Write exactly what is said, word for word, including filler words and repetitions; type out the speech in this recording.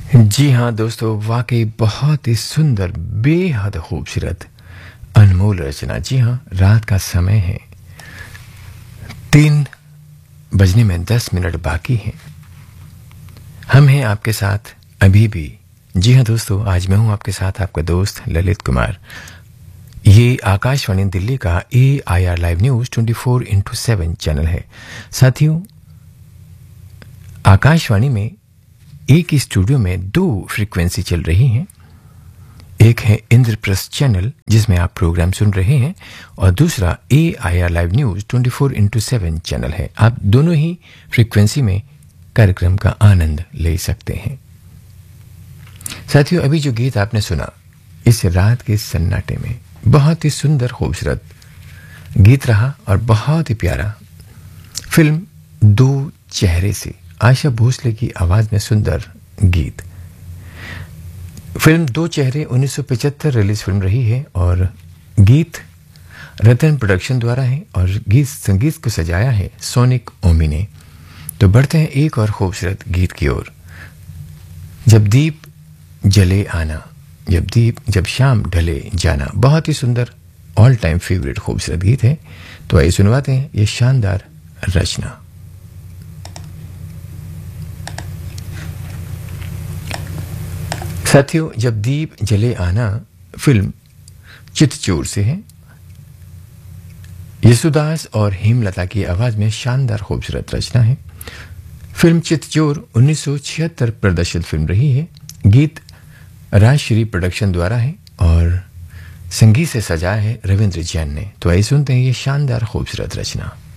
जी हाँ दोस्तों, वाकई बहुत ही सुंदर, बेहद खूबसूरत, अनमोल रचना। जी हाँ, रात का समय है, तीन बजने में दस मिनट बाकी हैं। हम हैं आपके साथ अभी भी। जी हाँ दोस्तों, आज मैं हूँ आपके साथ, आपका दोस्त ललित कुमार। ये आकाशवाणी दिल्ली का ए I R live news twenty four into seven channel है। साथियों, आकाशवाणी में एक ही स्टूडियो में दो फ्रीक्वेंसी चल रही हैं। एक है इंद्रप्रस्थ चैनल, जिसमें आप प्रोग्राम सुन रहे हैं, और दूसरा ए I R live news twenty four into seven channel है। आप दोनों ही फ्रीक्वेंसी में कार्यक्रम का आनंद ले सकते हैं। साथियों, अभी जो गीत आपने सुना, इस रात के सन्नाटे में बहुत ही सुंदर खूबसूरत गीत रहा और बहुत ही प्यारा। फिल्म दो चेहरे से, आशा भोसले की आवाज में सुंदर गीत। फिल्म दो चेहरे उन्नीस सौ पचहत्तर रिलीज फिल्म रही है और गीत रतन प्रोडक्शन द्वारा है और गीत संगीत को सजाया है सोनिक ओमी ने। तो बढ़ते हैं एक और खूबसूरत गीत की ओर। जब दीप जले आना, जब दीप जब शाम ढले जाना, बहुत ही सुंदर, ऑल टाइम फेवरेट खूबसूरत गीत है। तो आइए सुनवाते हैं ये शानदार रचना। साथियों, जब दीप जले आना फिल्म चितचोर से है। यशुदास और हेमलता की आवाज में शानदार खूबसूरत रचना है। फिल्म चितचोर उन्नीस सौ छिहत्तर प्रदर्शित फिल्म रही है। गीत राजश्री प्रोडक्शन द्वारा है और संगीत से सजाया है रविंद्र जैन ने। तो आइए सुनते हैं ये शानदार खूबसूरत रचना।